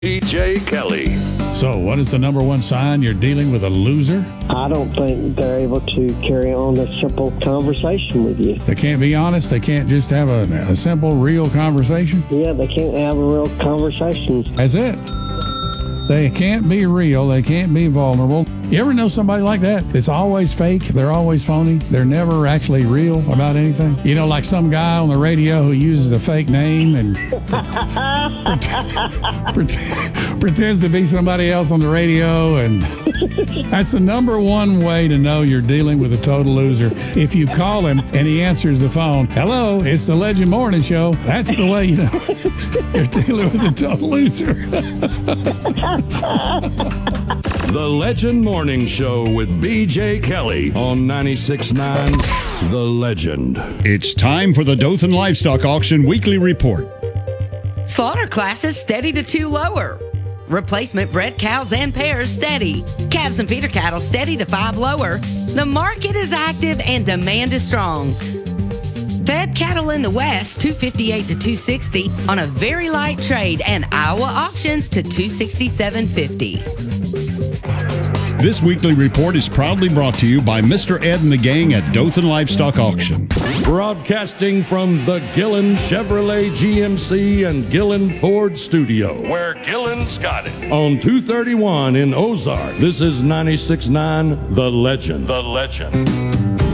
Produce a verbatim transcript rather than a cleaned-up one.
B J Kelly. So, what is the number one sign you're dealing with a loser? I don't think they're able to carry on a simple conversation with you. They can't be honest? They can't just have a, a simple, real conversation? Yeah, they can't have a real conversation. That's it. They can't be real. They can't be vulnerable. You ever know somebody like that? It's always fake. They're always phony. They're never actually real about anything. You know, like some guy on the radio who uses a fake name and pretend, pretends to be somebody else on the radio. And that's the number one way to know you're dealing with a total loser. If you call him and he answers the phone, hello, it's the Legend Morning Show. That's the way you know you're dealing with a total loser. The Legend Morning Show with B J Kelly on ninety-six point nine The Legend. It's time for the Dothan Livestock Auction Weekly Report. Slaughter classes steady to two lower. Replacement bred cows and pairs steady. Calves and feeder cattle steady to five lower. The market is active and demand is strong. Fed cattle in the West, two fifty-eight to two sixty on a very light trade, and Iowa auctions to two sixty-seven fifty. This weekly report is proudly brought to you by Mister Ed and the gang at Dothan Livestock Auction. Broadcasting from the Gillen Chevrolet G M C and Gillen Ford studio, where Gillen's got it. On two thirty-one in Ozark, this is ninety-six point nine The Legend. The Legend.